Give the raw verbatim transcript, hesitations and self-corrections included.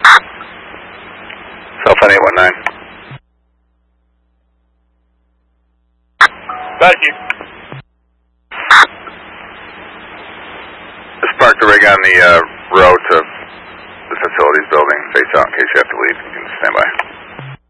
Cell phone eight one nine. Thank you. Just parked the rig on the uh, road to